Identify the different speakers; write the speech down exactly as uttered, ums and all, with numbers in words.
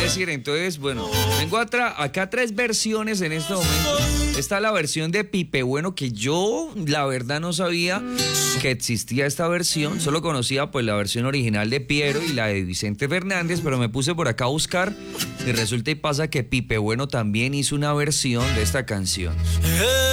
Speaker 1: decir, entonces, bueno, tengo atra- acá tres versiones en este momento. Está la versión de Pipe Bueno, que yo, la verdad, no sabía que existía esta versión. Solo conocía, pues, la versión original de Piero y la de Vicente Fernández, pero me puse por acá a buscar y resulta y pasa que Pipe Bueno también hizo una versión de esta canción.